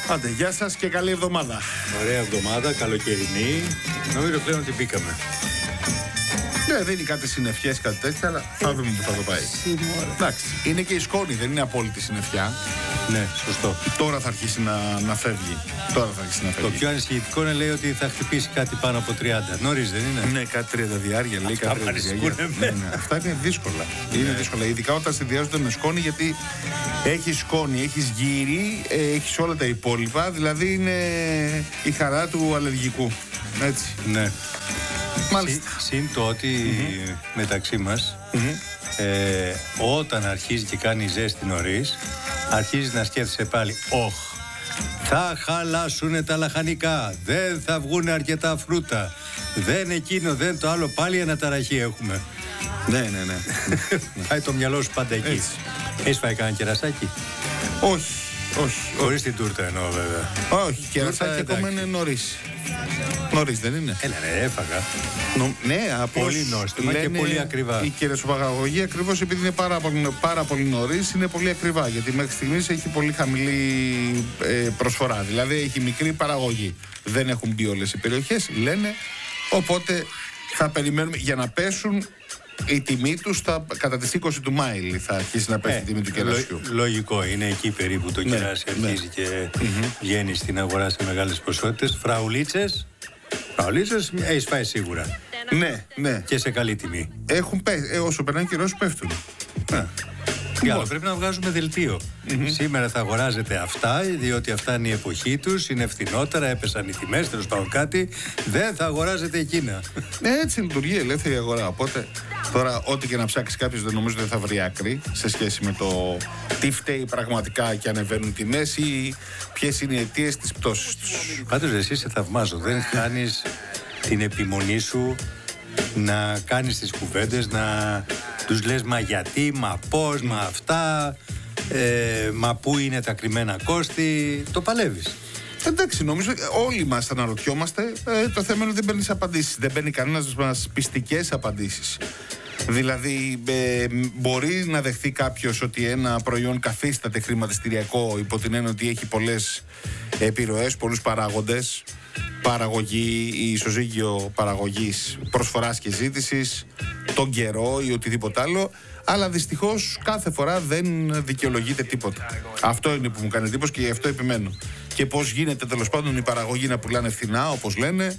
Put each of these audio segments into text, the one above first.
Άντε, γεια σας και καλή εβδομάδα. Ωραία εβδομάδα, καλοκαιρινή. Νομίζω πλέον ότι μπήκαμε. Ναι, δεν είναι κάτι συννεφιές, κάτι τέτοια, αλλά θα δούμε που θα το πάει. Εντάξει, είναι και η σκόνη, δεν είναι απόλυτη συννεφιά. Ναι, σωστό. Τώρα θα αρχίσει να φεύγει. Το πιο ανησυχητικό είναι, λέει, ότι θα χτυπήσει κάτι πάνω από 30. Νωρίς δεν είναι? Ναι, κάτι 30 διάρκεια, λέει, κάτι 30 διάρκεια. Ναι. Αυτά είναι δύσκολα. Είναι δύσκολα, ειδικά όταν συνδυάζονται με σκόνη, γιατί έχει σκόνη, έχει γύρι, έχει όλα τα υπόλοιπα. Δηλαδή είναι η χαρά του αλλεργικού. Έτσι. Ναι. Μάλιστα. Συν το ότι μεταξύ μας, όταν αρχίζει και κάνει ζέστη νωρίς, αρχίζει να σκέφτεσαι πάλι, θα χαλάσουνε τα λαχανικά, δεν θα βγουν αρκετά φρούτα, δεν εκείνο, δεν το άλλο, πάλι αναταραχή έχουμε. Ναι. Πάει το μυαλό σου πάντα εκεί. Έχεις φάει κανένα κερασάκι? Όχι. Χωρίς την τούρτα εννοώ, βέβαια. Όχι, κερασάκι ακόμα είναι νωρίς. Νωρίς δεν είναι? Έλα ρε, έφαγα. Ναι, πολύ νόστιμα και πολύ ακριβά. Η κερασοπαγαγωγή, ακριβώς επειδή είναι πάρα πολύ νωρίς, είναι πολύ ακριβά. Γιατί μέχρι στιγμής έχει πολύ χαμηλή προσφορά. Δηλαδή έχει μικρή παραγωγή. Δεν έχουν μπει όλες οι περιοχές, λένε. Οπότε θα περιμένουμε για να πέσουν. Η τιμή τους κατά τις 20 του Μάη θα αρχίσει να πέσει η τιμή του κερασιού. Λογικό, είναι εκεί περίπου το κεράσι αρχίζει και βγαίνει στην αγορά σε μεγάλες ποσότητες. Φραουλίτσες έχεις φάει σίγουρα. Ναι. Και σε καλή τιμή. Έχουν πέσει, όσο περνάει καιρός πέφτουν. Αλλά πρέπει να βγάζουμε δελτίο. Σήμερα θα αγοράζετε αυτά, διότι αυτά είναι η εποχή τους, είναι φθηνότερα, έπεσαν οι τιμές, τέλος πάντων κάτι. Δεν θα αγοράζετε εκείνα. Έτσι λειτουργεί η ελεύθερη αγορά. Οπότε τώρα, ό,τι και να ψάξει κάποιος, δεν νομίζω ότι θα βρει άκρη σε σχέση με το τι φταίει πραγματικά και ανεβαίνουν τιμές ή ποιες είναι οι αιτίες της πτώσης τους. Πάντως, εσύ σε θαυμάζω. Δεν χάνεις την επιμονή σου να κάνεις τις κουβέντες, να τους λες μα γιατί, μα πώς, μα αυτά, μα πού είναι τα κρυμμένα κόστη. Το παλεύεις. Εντάξει, νομίζω όλοι μας αναρωτιόμαστε. Το θέμα είναι ότι δεν παίρνεις απαντήσεις. Δεν παίρνει κανένας μας πιστικές απαντήσεις. Δηλαδή, μπορεί να δεχθεί κάποιος ότι ένα προϊόν καθίσταται χρηματιστηριακό υπό την έννοια ότι έχει πολλές επιρροές, πολλούς παράγοντες. Παραγωγή ή ισοζύγιο παραγωγής, προσφοράς και ζήτησης, τον καιρό ή οτιδήποτε άλλο. Αλλά δυστυχώς κάθε φορά δεν δικαιολογείται τίποτα. Αυτό είναι που μου κάνει εντύπωση και γι' αυτό επιμένω. Και πώς γίνεται τέλος πάντων οι παραγωγοί να πουλάνε φθηνά, όπως λένε,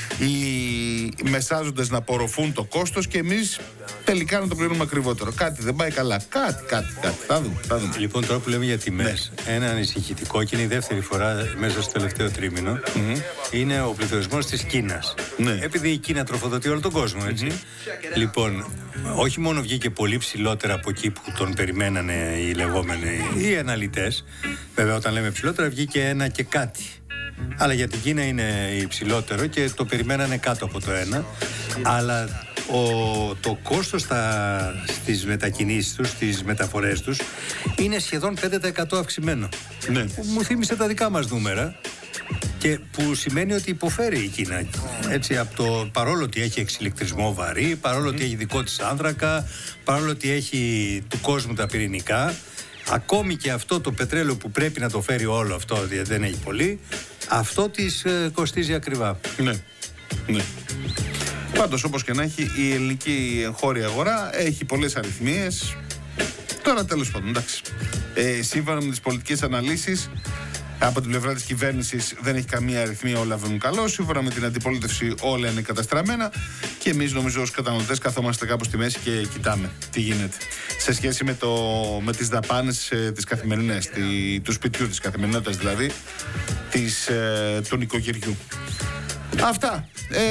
οι μεσάζοντες να απορροφούν το κόστος και εμείς τελικά να το πληρώνουμε ακριβότερο. Κάτι δεν πάει καλά. Κάτι. Θα δούμε. Λοιπόν, τώρα που λέμε για τιμές, ένα ανησυχητικό και είναι η δεύτερη φορά μέσα στο τελευταίο τρίμηνο, είναι ο πληθωρισμός της Κίνας. Ναι. Επειδή η Κίνα τροφοδοτεί όλο τον κόσμο, έτσι. Λοιπόν, όχι μόνο βγήκε πολύ ψηλότερα από εκεί που τον περιμένανε οι λεγόμενοι οι αναλυτές. Βέβαια, όταν λέμε ψηλότερα, βγήκε ένα και κάτι. Αλλά για την Κίνα είναι υψηλότερο και το περιμένανε κάτω από το ένα. Αλλά το κόστος στις μετακινήσεις τους, στις μεταφορές τους, είναι σχεδόν 5% αυξημένο. Ναι. Μου θύμισε τα δικά μας νούμερα. Και που σημαίνει ότι υποφέρει η Κίνα. Έτσι, παρόλο ότι έχει εξηλεκτρισμό βαρύ, παρόλο ότι έχει δικό της άνθρακα, παρόλο ότι έχει του κόσμου τα πυρηνικά, ακόμη και αυτό το πετρέλαιο που πρέπει να το φέρει όλο αυτό, γιατί δεν έχει πολύ, αυτό της κοστίζει ακριβά. Ναι. Πάντως, όπως και να έχει, η ελληνική εγχώρια αγορά έχει πολλές αριθμίες. Τώρα τέλος πάντων, εντάξει. Σύμφωνα με τις πολιτικές αναλύσεις, από την πλευρά της κυβέρνησης δεν έχει καμία αριθμία, όλα βαίνουν καλό. Σύμφωνα με την αντιπολίτευση, όλα είναι καταστραμμένα. Και εμείς, νομίζω, ως καταναλωτές, καθόμαστε κάπου στη μέση και κοιτάμε τι γίνεται. Σε σχέση με τις δαπάνες τις καθημερινές, του σπιτιού, της καθημερινότητας δηλαδή, του νοικοκυριού. Αυτά.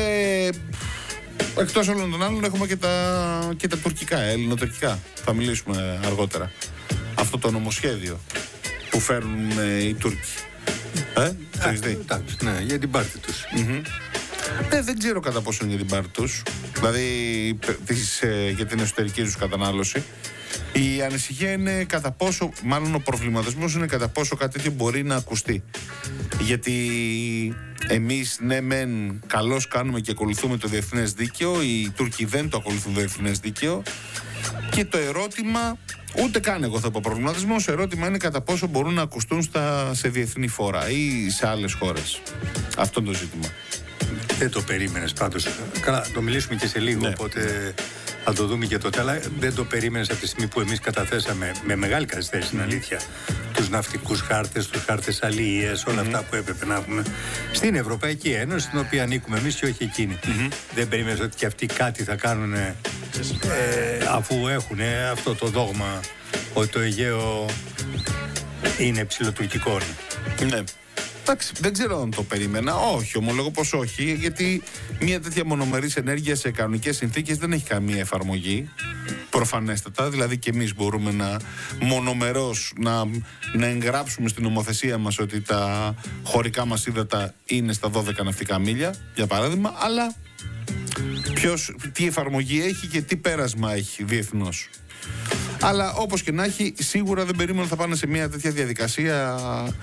Εκτός όλων των άλλων, έχουμε και τα τουρκικά, ελληνοτουρκικά. Θα μιλήσουμε αργότερα. Αυτό το νομοσχέδιο που φέρνουν οι Τούρκοι. Το έχεις δει? Εντάξει, ναι, για την πάρτη τους. Ναι, δεν ξέρω κατά πόσο είναι για την πάρτη τους. Δηλαδή για την εσωτερική τους κατανάλωση. Η ανησυχία είναι κατά πόσο, μάλλον ο προβληματισμός είναι κατά πόσο κάτι τέτοιο μπορεί να ακουστεί. Γιατί εμείς, ναι μεν, καλώς κάνουμε και ακολουθούμε το διεθνές δίκαιο, οι Τούρκοι δεν το ακολουθούν το διεθνές δίκαιο. Και το ερώτημα, ούτε καν εγώ θα πω προβληματισμός, ερώτημα είναι κατά πόσο μπορούν να ακουστούν σε διεθνή φόρα ή σε άλλες χώρες. Αυτό είναι το ζήτημα. Δεν το περίμενες πάντως. Καλά, το μιλήσουμε και σε λίγο, οπότε θα το δούμε και τότε. Αλλά δεν το περίμενες από τη στιγμή που εμείς καταθέσαμε με μεγάλη καθυστέρηση, στην αλήθεια, τους ναυτικούς χάρτες, τους χάρτες αλληλείας, όλα αυτά που έπρεπε να έχουμε στην Ευρωπαϊκή Ένωση, στην οποία ανήκουμε εμείς και όχι εκείνη. Δεν περίμενες ότι και αυτοί κάτι θα κάνουν αφού έχουν αυτό το δόγμα ότι το Αιγαίο είναι ψιλοτουρκικό. Ναι. Εντάξει, δεν ξέρω αν το περίμενα. Όχι, ομολογώ πως όχι, γιατί μια τέτοια μονομερής ενέργεια σε κανονικές συνθήκες δεν έχει καμία εφαρμογή. Προφανέστατα. Δηλαδή και εμείς μπορούμε να μονομερώς να εγγράψουμε στην νομοθεσία μας ότι τα χωρικά μας ύδατα είναι στα 12 ναυτικά μίλια, για παράδειγμα, αλλά τι εφαρμογή έχει και τι πέρασμα έχει διεθνώς. Αλλά όπως και να έχει, σίγουρα δεν περίμενα θα πάνε σε μια τέτοια διαδικασία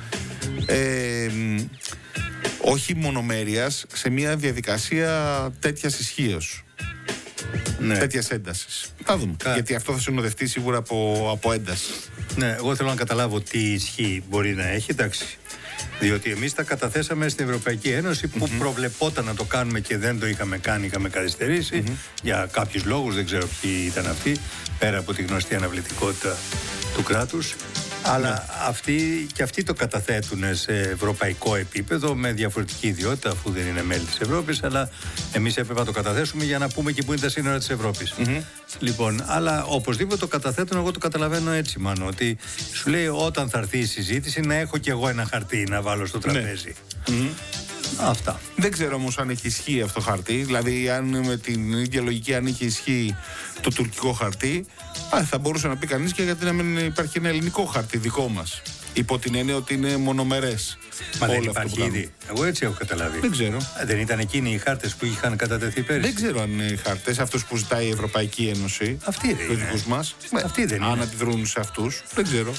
όχι μονομέρειας, σε μια διαδικασία τέτοιας ισχύως, τέτοιας έντασης. Θα δούμε, γιατί αυτό θα συνοδευτεί σίγουρα από ένταση. Ναι, εγώ θέλω να καταλάβω τι ισχύ μπορεί να έχει, εντάξει. Διότι εμείς τα καταθέσαμε στην Ευρωπαϊκή Ένωση που προβλεπόταν να το κάνουμε και δεν το είχαμε κάνει, είχαμε καθυστερήσει για κάποιους λόγους, δεν ξέρω ποιοι ήταν αυτοί, πέρα από τη γνωστή αναβλητικότητα του κράτους. Αλλά αυτοί το καταθέτουν σε ευρωπαϊκό επίπεδο με διαφορετική ιδιότητα, αφού δεν είναι μέλη της Ευρώπης, αλλά εμείς έπρεπε να το καταθέσουμε για να πούμε και πού είναι τα σύνορα της Ευρώπης. Λοιπόν, αλλά οπωσδήποτε το καταθέτουν, εγώ το καταλαβαίνω έτσι μάλλον, ότι σου λέει όταν θα έρθει η συζήτηση να έχω κι εγώ ένα χαρτί να βάλω στο τραπέζι. Αυτά. Δεν ξέρω όμως αν έχει ισχύ αυτό το χαρτί. Δηλαδή, αν με την ίδια λογική, αν είχε ισχύ το τουρκικό χαρτί, θα μπορούσε να πει κανείς και γιατί να μην υπάρχει ένα ελληνικό χαρτί δικό μας. Υπό την έννοια ότι είναι μονομερές. Μα δεν υπάρχει ήδη. Εγώ έτσι έχω καταλάβει. Δεν ξέρω. Δεν ήταν εκείνοι οι χάρτες που είχαν κατατεθεί πέρυσι? Δεν ξέρω αν είναι οι χάρτες, αυτούς που ζητάει η Ευρωπαϊκή Ένωση. Αυτοί δεν είναι. Μας. Αυτοί δεν είναι. Αν αντιδρούν σε αυτούς. Δεν ξέρω.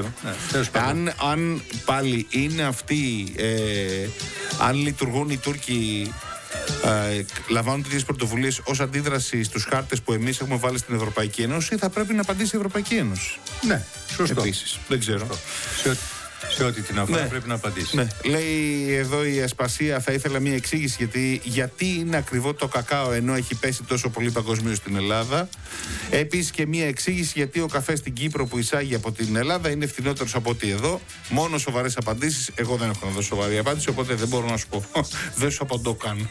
Αν πάλι είναι αυτοί, αν λειτουργούν οι Τούρκοι, λαμβάνουν τέτοιες πρωτοβουλίες ως αντίδραση στους χάρτες που εμείς έχουμε βάλει στην Ευρωπαϊκή Ένωση, θα πρέπει να απαντήσει η Ευρωπαϊκή Ένωση. Ναι, σωστό. Επίσης, δεν ξέρω. Σε ό,τι την αφορά πρέπει να απαντήσει. Ναι. Λέει εδώ η Ασπασία, θα ήθελα μια εξήγηση γιατί είναι ακριβό το κακάο ενώ έχει πέσει τόσο πολύ παγκοσμίως στην Ελλάδα. Επίσης και μια εξήγηση γιατί ο καφές στην Κύπρο που εισάγει από την Ελλάδα είναι φθηνότερος από ό,τι εδώ. Μόνο σοβαρές απαντήσεις. Εγώ δεν έχω να δώσω σοβαρή απάντηση, οπότε δεν μπορώ να σου πω. Δεν σου απαντώ καν.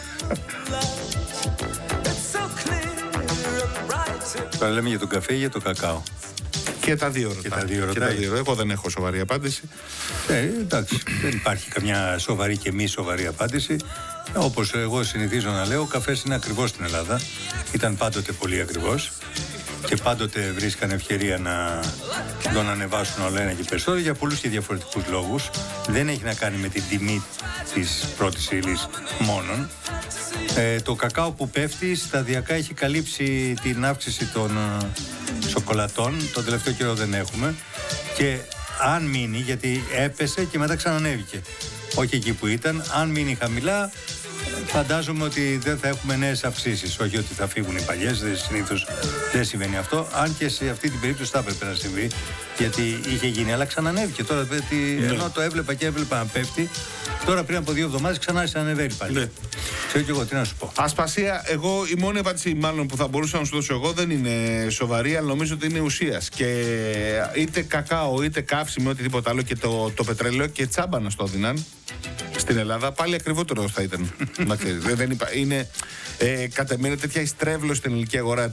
Τώρα λέμε για τον καφέ ή για το κακάο? Και τα δύο ρωτάει. Εγώ δεν έχω σοβαρή απάντηση. Εντάξει, δεν υπάρχει καμιά σοβαρή και μη σοβαρή απάντηση. Όπως εγώ συνηθίζω να λέω, ο καφές είναι ακριβώς στην Ελλάδα. Ήταν πάντοτε πολύ ακριβώς και πάντοτε βρίσκαν ευκαιρία να τον ανεβάσουν όλο ένα και περισσότερο για πολλούς και διαφορετικούς λόγους. Δεν έχει να κάνει με την τιμή της πρώτης ύλης μόνον. Το κακάο που πέφτει σταδιακά έχει καλύψει την αύξηση των σοκολατών. Το τελευταίο καιρό δεν έχουμε. Και αν μείνει, γιατί έπεσε και μετά ξανανέβηκε, όχι εκεί που ήταν, αν μείνει χαμηλά, φαντάζομαι ότι δεν θα έχουμε νέες αυξήσεις. Όχι ότι θα φύγουν οι παλιές, συνήθως δεν συμβαίνει αυτό. Αν και σε αυτή την περίπτωση θα έπρεπε να συμβεί, γιατί είχε γίνει, αλλά ξανανέβηκε. Τώρα, ενώ το έβλεπα και έβλεπα να πέφτει, τώρα πριν από 2 εβδομάδες ξανά άρχισε να ανεβαίνει πάλι. Ναι. Ξέρω και εγώ, τι να σου πω. Ασπασία, εγώ η μόνη απάντηση μάλλον που θα μπορούσα να σου δώσω εγώ δεν είναι σοβαρή, αλλά νομίζω ότι είναι ουσίας. Και είτε κακάο, είτε καύσιμο, οτιδήποτε άλλο και το πετρέλαιο και τσάμπα να στο έδιναν στην Ελλάδα, πάλι ακριβότερο θα ήταν. Είναι κατά μένα τέτοια ιστρέβλωση στην ελληνική αγορά,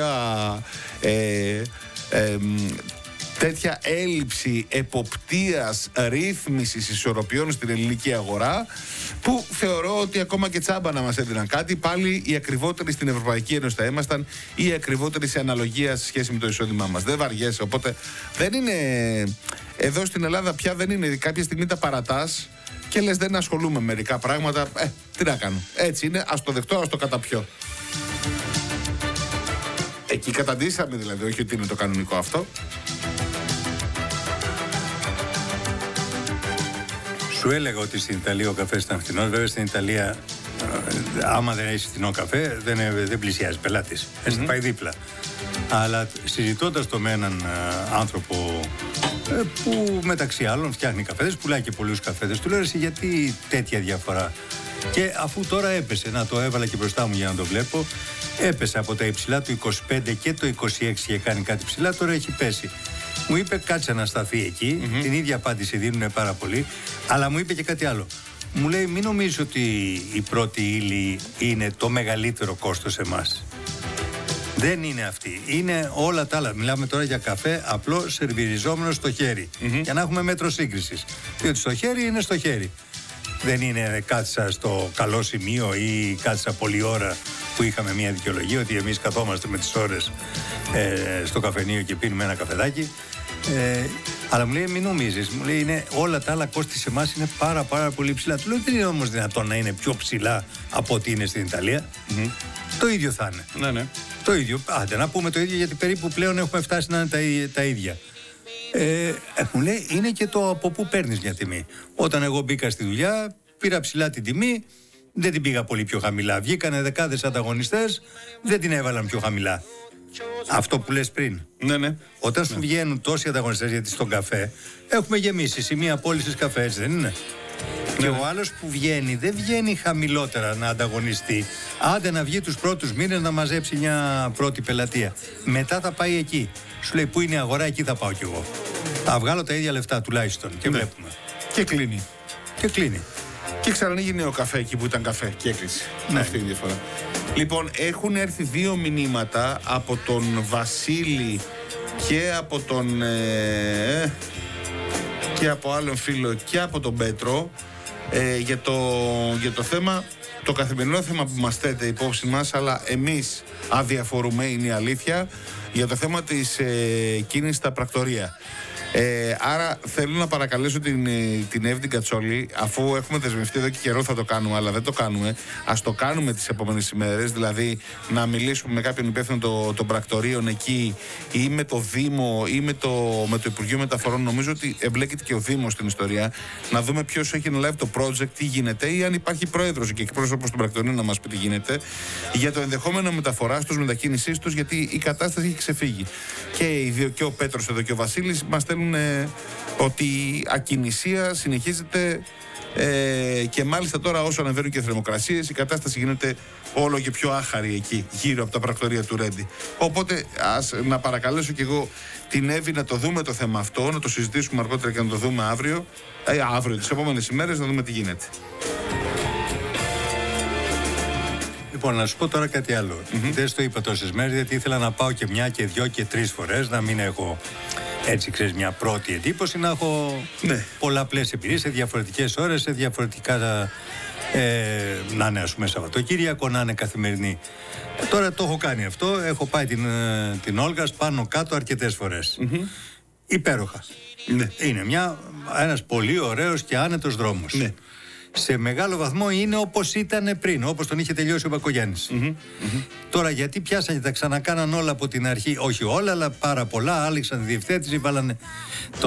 τέτοια έλλειψη εποπτείας, ρύθμισης, ισορροπιών στην ελληνική αγορά, που θεωρώ ότι ακόμα και τσάμπα να μας έδιναν κάτι, πάλι οι ακριβότεροι στην Ευρωπαϊκή Ένωση θα ήμασταν, ή οι ακριβότεροι σε αναλογία σε σχέση με το εισόδημά μας. Δεν βαριέσαι, οπότε δεν είναι. Εδώ στην Ελλάδα πια δεν είναι. Κάποια στιγμή τα παρατάς και λες δεν ασχολούμαι με μερικά πράγματα. Τι να κάνω. Έτσι είναι, ας το δεχτώ, ας το καταπιώ. Εκεί καταντήσαμε δηλαδή, όχι ότι είναι το κανονικό αυτό. Σου έλεγα ότι στην Ιταλία ο καφές ήταν φθηνός. Βέβαια στην Ιταλία άμα δεν έχει φθηνό καφέ, δεν πλησιάζει πελάτης. Πάει δίπλα. Αλλά συζητώντας το με έναν άνθρωπο που μεταξύ άλλων φτιάχνει καφέδες, πουλάει και πολλούς καφέδες, του λέω εσύ γιατί τέτοια διαφορά? Και αφού τώρα έπεσε, να το έβαλα και μπροστά μου για να το βλέπω, έπεσε από τα υψηλά του 25 και το 26 και κάνει κάτι ψηλά, τώρα έχει πέσει. Μου είπε κάτσε να σταθεί εκεί, την ίδια απάντηση δίνουν πάρα πολύ, αλλά μου είπε και κάτι άλλο. Μου λέει μην νομίζεις ότι η πρώτη ύλη είναι το μεγαλύτερο κόστος σε εμάς. Δεν είναι αυτή. Είναι όλα τα άλλα. Μιλάμε τώρα για καφέ απλό σερβιριζόμενο στο χέρι. Για να έχουμε μέτρο σύγκρισης. Διότι στο χέρι είναι στο χέρι. Δεν είναι κάθισα στο καλό σημείο ή κάθισα πολλή ώρα που είχαμε μια δικαιολογία ότι εμείς καθόμαστε με τις ώρες στο καφενείο και πίνουμε ένα καφεδάκι. Αλλά μου λέει μην νομίζεις, μου λέει είναι όλα τα άλλα κόστη σε εμάς είναι πάρα πολύ ψηλά. Του λέω δεν είναι όμως δυνατόν να είναι πιο ψηλά από ό,τι είναι στην Ιταλία. Το ίδιο θα είναι. Ναι. Το ίδιο. Άντε να πούμε το ίδιο γιατί περίπου πλέον έχουμε φτάσει να είναι τα ίδια. Μου λέει είναι και το από πού παίρνεις μια τιμή. Όταν εγώ μπήκα στη δουλειά πήρα ψηλά την τιμή, δεν την πήγα πολύ πιο χαμηλά. Βγήκανε δεκάδες ανταγωνιστές, δεν την έβαλαν πιο χαμηλά. Αυτό που λες πριν. Ναι. Όταν σου βγαίνουν τόσοι ανταγωνιστές, γιατί στον καφέ έχουμε γεμίσει σημεία πώλησης καφέ, έτσι δεν είναι? Και ο άλλος που βγαίνει, δεν βγαίνει χαμηλότερα να ανταγωνιστεί. Άντε να βγει τους πρώτους μήνες να μαζέψει μια πρώτη πελατεία. Μετά θα πάει εκεί. Σου λέει πού είναι η αγορά, εκεί θα πάω κι εγώ. Θα βγάλω τα ίδια λεφτά τουλάχιστον. Και βλέπουμε. Και κλείνει. Και ξανανοίγει νέο καφέ εκεί που ήταν καφέ και έκλεισε. Ναι. Αυτή είναι η διαφορά. Λοιπόν, έχουν έρθει 2 μηνύματα από τον Βασίλη και από τον και από άλλον φίλο και από τον Πέτρο για το θέμα, το καθημερινό θέμα που μας θέτει υπόψη μας, αλλά εμείς αδιαφορούμε, είναι η αλήθεια, για το θέμα της κίνησης στα πρακτορεία. Άρα θέλω να παρακαλέσω την Εύη την Κατσόλη, αφού έχουμε δεσμευτεί εδώ και καιρό θα το κάνουμε, αλλά δεν το κάνουμε, ας το κάνουμε τις επόμενες ημέρες, δηλαδή να μιλήσουμε με κάποιον υπεύθυνο των πρακτορείων εκεί ή με το Δήμο ή με το Υπουργείο Μεταφορών. Νομίζω ότι εμπλέκεται και ο Δήμος στην ιστορία, να δούμε ποιος έχει αναλάβει το project, τι γίνεται, ή αν υπάρχει πρόεδρος και εκπρόσωπος των πρακτορείων να μας πει τι γίνεται, για το ενδεχόμενο μεταφοράς τους, μετακίνησής τους, γιατί η κατάσταση έχει ξεφύγει. Και οι δύο, και ο Πέτρος εδώ και ο Βασίλης, μας στέλνουν ότι η ακινησία συνεχίζεται και μάλιστα τώρα όσο ανεβαίνουν και οι θερμοκρασίες η κατάσταση γίνεται όλο και πιο άχαρη εκεί γύρω από τα πρακτορεία του Ρέντι. Οπότε να παρακαλέσω και εγώ την Εύη να το δούμε το θέμα αυτό, να το συζητήσουμε αργότερα και να το δούμε αύριο τις επόμενες ημέρες, να δούμε τι γίνεται. Λοιπόν, να σου πω τώρα κάτι άλλο. Δεν στο είπα τόσες μέρες γιατί ήθελα να πάω και μια και 2 και 3 φορές, να μην έχω έτσι ξέρεις μια πρώτη εντύπωση, να έχω πολλαπλές εμπειρίες σε διαφορετικές ώρες, σε διαφορετικά να είναι ας πούμε Σαββατοκύριακο, να είναι καθημερινή. Τώρα το έχω κάνει αυτό, έχω πάει την Όλγας πάνω κάτω αρκετές φορές. Υπέροχα. Είναι ένας πολύ ωραίος και άνετος δρόμος. Σε μεγάλο βαθμό είναι όπως ήταν πριν, όπως τον είχε τελειώσει ο Μπακογιάννης. Τώρα γιατί πιάσανε και τα ξανακάναν όλα από την αρχή, όχι όλα, αλλά πάρα πολλά, άλλαξαν τη διευθέτηση, βάλανε το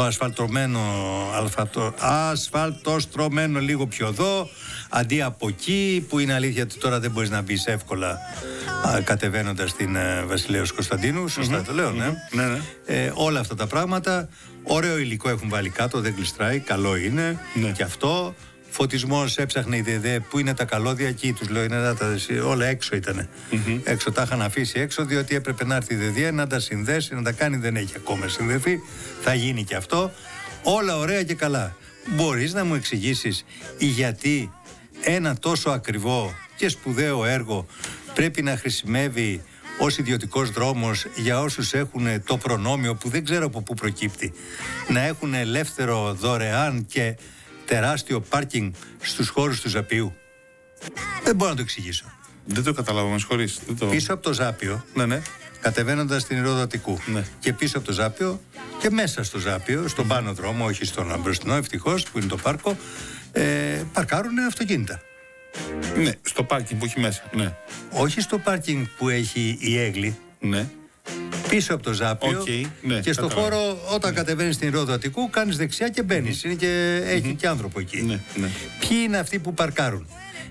ασφαλτοστρωμένο λίγο πιο εδώ, αντί από εκεί, που είναι αλήθεια ότι τώρα δεν μπορείς να μπεις εύκολα κατεβαίνοντας την Βασιλέως Κωνσταντίνου, σωστά το λέω, ναι. Όλα αυτά τα πράγματα, ωραίο υλικό έχουν βάλει κάτω, δεν γλιστράει, καλό είναι και αυτό. Φωτισμός, έψαχνε η ΔΕΔΕ που είναι τα καλώδια εκεί, τους λέω όλα έξω ήτανε. Έξω τα είχαν αφήσει έξω, διότι έπρεπε να έρθει η ΔΕΔΕ να τα συνδέσει, να τα κάνει, δεν έχει ακόμα συνδεθεί. Θα γίνει και αυτό. Όλα ωραία και καλά. Μπορείς να μου εξηγήσεις γιατί ένα τόσο ακριβό και σπουδαίο έργο πρέπει να χρησιμεύει ως ιδιωτικός δρόμος για όσους έχουν το προνόμιο που δεν ξέρω από πού προκύπτει, να έχουν ελεύθερο δωρεάν και τεράστιο πάρκινγκ στους χώρους του Ζαπίου. Δεν μπορώ να το εξηγήσω. Δεν το καταλάβαμε, με συγχωρείς. Πίσω από το Ζάπιο, κατεβαίνοντας στην Ηρόδο Αττικού, και πίσω από το Ζάπιο και μέσα στο Ζάπιο, στον πάνω δρόμο, όχι στον μπροστινό, ευτυχώς που είναι το πάρκο, παρκάρουν αυτοκίνητα. Ναι, στο πάρκινγκ που έχει μέσα. Όχι στο πάρκινγκ που έχει η Έγλη. Πίσω από το Ζάπιο και στο χώρο όταν κατεβαίνεις στην Ηρόδο Αττικού κάνεις δεξιά και μπαίνεις. Έχει και άνθρωπο εκεί. Ποιοι είναι αυτοί που παρκάρουν?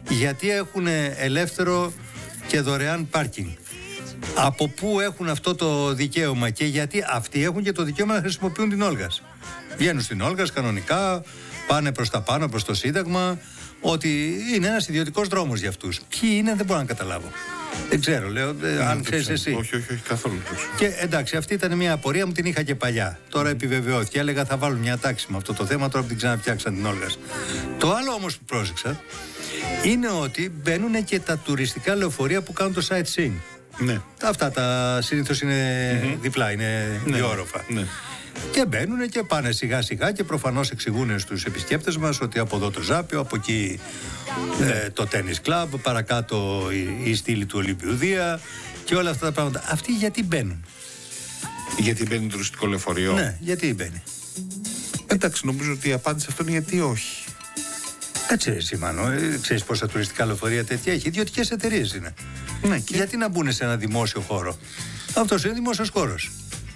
γιατί έχουν ελεύθερο και δωρεάν πάρκινγκ. Από πού έχουν αυτό το δικαίωμα και γιατί αυτοί έχουν και το δικαίωμα να χρησιμοποιούν την Όλγας. Βγαίνουν στην Όλγας κανονικά, πάνε προς τα πάνω, προς το Σύνταγμα, ότι είναι ένας ιδιωτικός δρόμος για αυτούς. Ποιοι είναι, δεν μπορώ να καταλάβω. Δεν ξέρω, λέω, αν ξέρεις εσύ. Όχι, καθόλου. Και εντάξει, αυτή ήταν μια απορία μου, την είχα και παλιά. Τώρα επιβεβαιώθηκε. Έλεγα θα βάλουν μια τάξη με αυτό το θέμα, τώρα που την ξαναφτιάξαν την Όλγας. Το άλλο όμως που πρόσεξα είναι ότι μπαίνουν και τα τουριστικά λεωφορεία που κάνουν το sightseeing. Ναι. Αυτά τα συνήθως είναι διπλά, είναι διόροφα. Ναι. Και μπαίνουν και πάνε σιγά σιγά και προφανώς εξηγούν στους επισκέπτες μας ότι από εδώ το Ζάπιο, από εκεί το τένις κλαμπ, παρακάτω η στήλη του Ολυμπιουδία και όλα αυτά τα πράγματα. Αυτοί γιατί μπαίνουν? Γιατί μπαίνει τουριστικό λεωφορείο? Ναι, γιατί μπαίνει? Εντάξει, νομίζω ότι η απάντηση αυτό είναι γιατί όχι. Κάτσε εσύ Μάνο, ξέρεις πόσα τουριστικά λεωφορεία τέτοια έχει? Ιδιωτικές εταιρείες είναι. Ναι, Γιατί να μπουν σε ένα δημόσιο χώρο? Αυτός είναι δημόσιος χώρος.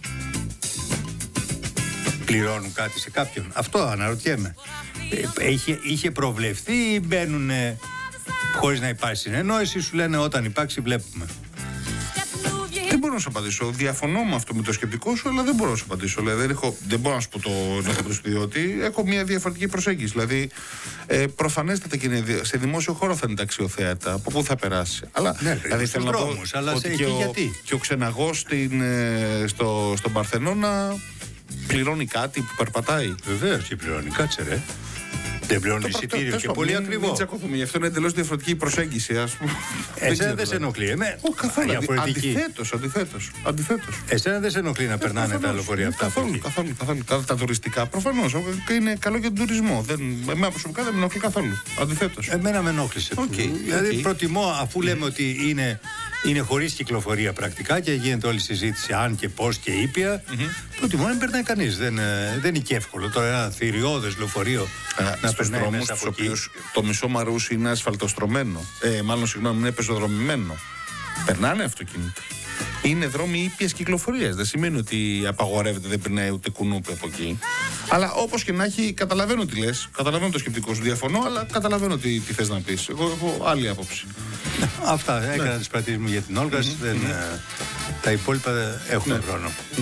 Πληρώνουν κάτι σε κάποιον? Αυτό αναρωτιέμαι. Είχε προβλεφθεί ή μπαίνουν χωρίς να υπάρχει συνεννόηση? Σου λένε όταν υπάρξει βλέπουμε. Δεν μπορώ να σου απαντήσω. Διαφωνώ με αυτό, με το σκεπτικό σου, αλλά δεν μπορώ να σου απαντήσω. Δηλαδή, δεν μπορώ να σου πω το διότι έχω μια διαφορετική προσέγγιση. Δηλαδή, προφανέστατα και σε δημόσιο χώρο θα είναι τα αξιοθέατα. Από πού θα περάσει? Αλλά, ναι, δηλαδή, θέλω να πω αλλά ότι και ο ξεναγός στον Παρθενώνα πληρώνει κάτι που περπατάει. Βεβαίως και πληρώνει, κάτσε ρε. Δεν πληρώνει εισιτήριο και πολύ ακριβό. Μην τσακωθούμε, γι' αυτό είναι εντελώς διαφορετική προσέγγιση, ας πούμε. Εσένα δεν σε ενοχλεί, καθόλου. Αντιθέτως. Εσένα δεν σε ενοχλεί να περνάνε τα λεωφορεία αυτά? Καθόλου. Τα τουριστικά προφανώς είναι καλό για τον τουρισμό. Εμένα προσωπικά δεν με ενοχλεί καθόλου. Αντιθέτως. Εμένα με ενόχλησε. Δηλαδή προτιμώ, αφού λέμε ότι είναι χωρίς κυκλοφορία πρακτικά και γίνεται όλη η συζήτηση αν και πώς και ήπια, προτιμώ να μην περνάει κανείς. Δεν είναι και εύκολο τώρα ένα θηριώδες λεωφορείο να στους δρόμους στους οποίους το μισό Μαρούσι είναι ασφαλτοστρωμένο. Είναι πεζοδρομημένο. Περνάνε αυτοκίνητα. Είναι δρόμοι ήπιας κυκλοφορίας. Δεν σημαίνει ότι απαγορεύεται, δεν περνάει ούτε κουνούπι από εκεί. Αλλά όπως και να έχει, καταλαβαίνω τι λες. Καταλαβαίνω το σκεπτικό σου. Διαφωνώ, αλλά καταλαβαίνω τι θες να πεις. Εγώ έχω άλλη άποψη. Αυτά. Έκανα τις παρατηρήσεις μου για την Όλγα. Τα υπόλοιπα έχουν χρόνο. Ναι.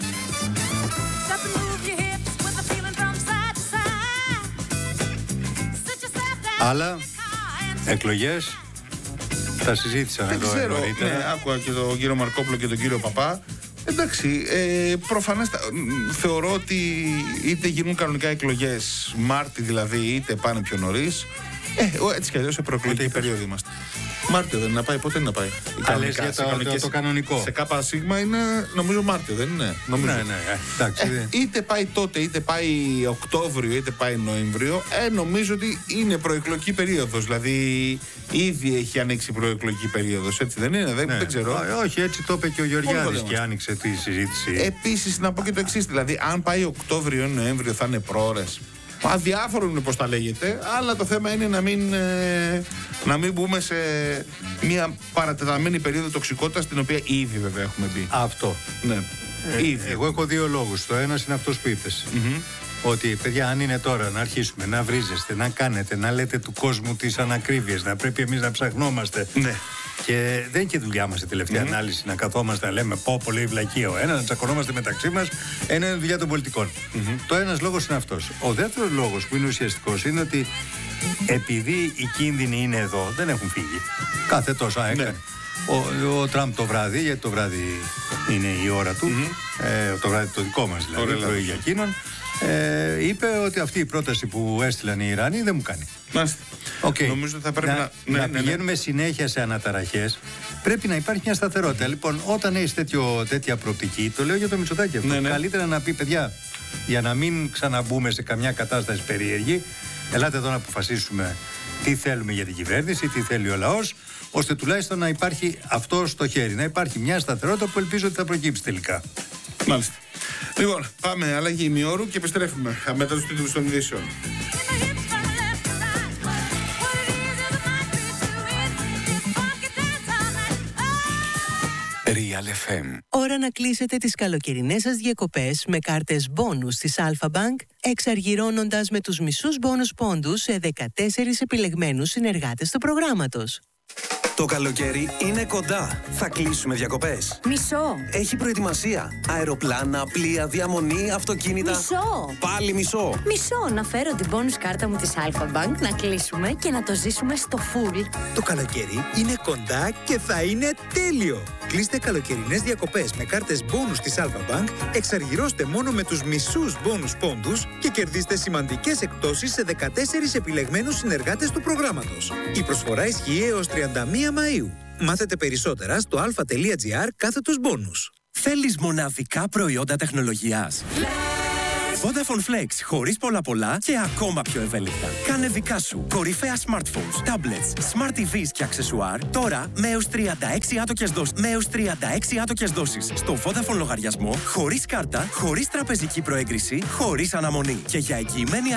Άλλα, εκλογές, τα συζήτησαν εδώ νωρίτερα. Ναι, άκουγα και τον κύριο Μαρκόπουλο και τον κύριο Παπά. Εντάξει, προφανώς θεωρώ ότι είτε γίνουν κανονικά εκλογές Μάρτι δηλαδή, είτε πάνε πιο νωρίς. Έτσι κι αλλιώς σε προεκλογική περίοδο είμαστε. Μάρτιο δεν είναι να πάει, πότε είναι να πάει? Λες για το κανονικό. Σε ΚΣ είναι νομίζω Μάρτιο, δεν είναι? Νομίζω. Ναι, εντάξει. Είτε πάει τότε, είτε πάει Οκτώβριο, είτε πάει Νοέμβριο, νομίζω ότι είναι προεκλογική περίοδος. Δηλαδή ήδη έχει ανοίξει η προεκλογική περίοδος, έτσι δεν είναι? Δεν ξέρω. Όχι, έτσι το είπε και ο Γεωργιάδης και άνοιξε τη συζήτηση. Επίσης να πω και το εξής, δηλαδή αν πάει Οκτώβριο ή Νοέμβριο θα είναι προώρες. Αδιάφορο είναι πώς τα λέγεται, αλλά το θέμα είναι να μην μπούμε σε μια παρατεταμένη περίοδο τοξικότητας, την οποία ήδη βέβαια έχουμε μπει. Αυτό. Ναι. Εγώ έχω δύο λόγους. Το ένας είναι αυτός που είπες. Ότι παιδιά, αν είναι τώρα να αρχίσουμε να βρίζεστε, να κάνετε, να λέτε του κόσμου τις ανακρίβειες, να πρέπει εμείς να ψαχνόμαστε. Ναι. Και δεν είναι και δουλειά μας η τελευταία ανάλυση να καθόμαστε να λέμε πω πολύ βλακία ο ένας, να τσακωνόμαστε μεταξύ μας, είναι δουλειά των πολιτικών. Το ένας λόγος είναι αυτός. Ο δεύτερος λόγος που είναι ουσιαστικός είναι ότι επειδή οι κίνδυνοι είναι εδώ, δεν έχουν φύγει. Κάθε τόσο έκανε. Ο Τραμπ το βράδυ, γιατί το βράδυ είναι η ώρα του, το βράδυ το δικό μας δηλαδή, πρωί για εκείνον, είπε ότι αυτή η πρόταση που έστειλαν οι Ιρανοί δεν μου κάνει. Μάλιστα. Νομίζω ότι θα πρέπει να πηγαίνουμε συνέχεια σε αναταραχές. Πρέπει να υπάρχει μια σταθερότητα. Λοιπόν, όταν έχεις τέτοια προοπτική, το λέω για το Μητσοτάκη αυτό. Καλύτερα να πει, παιδιά, για να μην ξαναμπούμε σε καμιά κατάσταση περίεργη, ελάτε εδώ να αποφασίσουμε τι θέλουμε για την κυβέρνηση, τι θέλει ο λαός, ώστε τουλάχιστον να υπάρχει αυτό στο χέρι. Να υπάρχει μια σταθερότητα που ελπίζω ότι θα προκύψει τελικά. Μάλιστα. Λοιπόν, πάμε αλλαγή ημιώρου και επιστρέφουμε μετά τους τίτλους των ειδήσεων. Real FM. Ώρα να κλείσετε τις καλοκαιρινές σας διακοπές με κάρτες μπόνους της Alpha Bank, εξαργυρώνοντας με τους μισούς μπόνους πόντους σε 14 επιλεγμένους συνεργάτες του προγράμματος. Το καλοκαίρι είναι κοντά. Θα κλείσουμε διακοπές. Μισό. Έχει προετοιμασία. Αεροπλάνα, πλοία, διαμονή, αυτοκίνητα. Μισό. Πάλι μισό. Μισό. Να φέρω την bonus κάρτα μου της Alpha Bank, να κλείσουμε και να το ζήσουμε στο full. Το καλοκαίρι είναι κοντά και θα είναι τέλειο. Κλείστε καλοκαιρινές διακοπές με κάρτες bonus της Alpha Bank, εξαργυρώστε μόνο με τους μισούς bonus πόντους και κερδίστε σημαντικές εκπτώσεις σε 14 επιλεγμένους συνεργάτες του προγράμματος. Η προσφορά ισχύει έως 31 Μαΐου. Μάθετε περισσότερα στο alpha.gr/bonus. Θέλεις μοναδικά προϊόντα τεχνολογίας? Vodafone Flex, χωρίς πολλά και ακόμα πιο ευέλικτα. Κάνε δικά σου κορυφαία smartphones, tablets, smart TVs και αξεσουάρ τώρα με έως 36 άτοκες δόσεις. Στο Vodafone λογαριασμό, χωρίς κάρτα, χωρίς τραπεζική προέγκριση, χωρίς αναμονή. Και για εγγυημένη